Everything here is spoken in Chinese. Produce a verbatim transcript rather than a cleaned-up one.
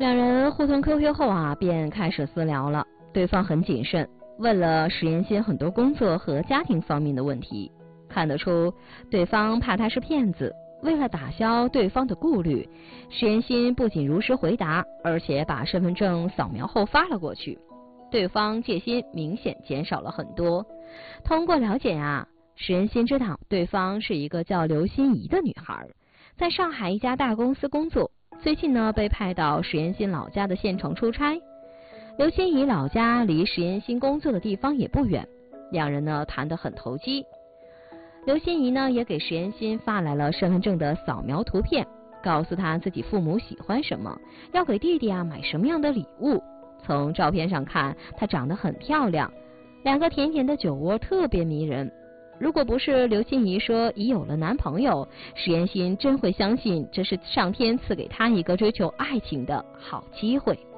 两人互通 Q Q 后啊，便开始私聊了。对方很谨慎，问了史妍欣很多工作和家庭方面的问题，看得出对方怕他是骗子。为了打消对方的顾虑，史妍欣不仅如实回答，而且把身份证扫描后发了过去。对方戒心明显减少了很多。通过了解啊，史妍欣知道对方是一个叫刘心怡的女孩，在上海一家大公司工作，最近呢被派到史妍欣老家的县城出差。刘心怡老家离史妍欣工作的地方也不远，两人呢谈得很投机。刘心怡呢也给史妍欣发来了身份证的扫描图片，告诉她自己父母喜欢什么，要给弟弟啊买什么样的礼物。从照片上看，她长得很漂亮，两个甜甜的酒窝特别迷人。如果不是刘心怡说已有了男朋友，史妍欣真会相信这是上天赐给她一个追求爱情的好机会。